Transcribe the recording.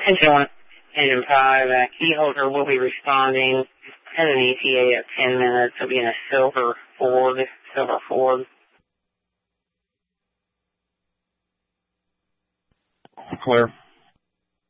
Engine 5, key holder will be responding at an ETA of 10 minutes. It'll be in a silver Ford. Clear.